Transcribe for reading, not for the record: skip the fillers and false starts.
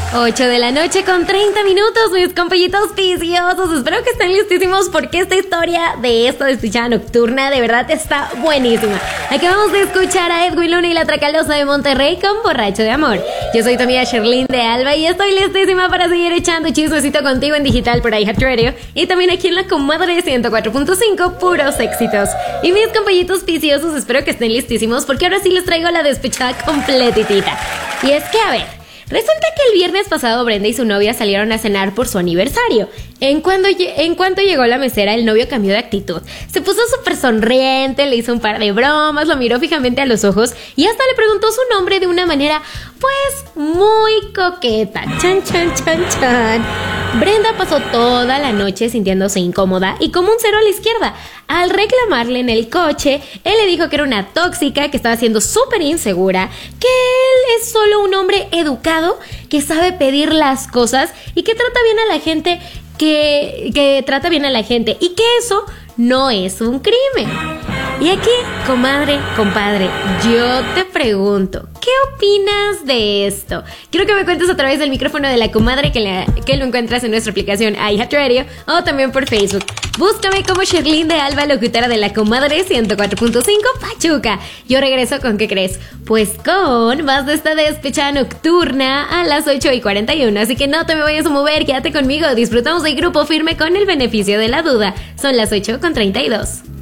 8 de la noche con 30 minutos, mis compañitos viciosos. Espero que estén listísimos porque esta historia de esta despechada nocturna de verdad está buenísima. Acabamos de escuchar a Edwin Luna y la Tracalosa de Monterrey con Borracho de Amor. Yo soy tu amiga Sherlyn de Alba y estoy listísima para seguir echando chismecito contigo en digital por iHeartRadio y también aquí en la Comadre 104.5, puros éxitos. Y mis compañitos viciosos, espero que estén listísimos porque ahora sí les traigo la despechada completitita. Y es que, a ver, resulta que el viernes pasado Brenda y su novia salieron a cenar por su aniversario. En cuanto llegó la mesera, el novio cambió de actitud. Se puso súper sonriente, le hizo un par de bromas, lo miró fijamente a los ojos y hasta le preguntó su nombre de una manera, pues, muy coqueta. Chan, chan, chan, chan. Brenda pasó toda la noche sintiéndose incómoda y como un cero a la izquierda. Al reclamarle en el coche, él le dijo que era una tóxica, que estaba siendo súper insegura, que él es solo un hombre educado, que sabe pedir las cosas y que trata bien a la gente, que trata bien a la gente y que eso no es un crimen. Y aquí, comadre, compadre, yo te pregunto, ¿qué opinas de esto? Quiero que me cuentes a través del micrófono de la comadre que lo encuentras en nuestra aplicación iHeartRadio o también por Facebook. Búscame como Sherlyn de Alba, locutora de la Comadre 104.5 Pachuca. Yo regreso con ¿qué crees? Pues con más de esta despechada nocturna a las 8:41. Así que no te me vayas a mover, quédate conmigo. Disfrutamos del Grupo Firme con el beneficio de la duda. Son las 8:32.